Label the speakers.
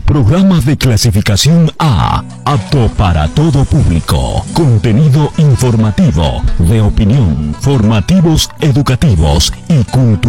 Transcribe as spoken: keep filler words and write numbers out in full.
Speaker 1: Programa de clasificación A, apto para todo público. Contenido informativo, de opinión, formativos educativos y culturales.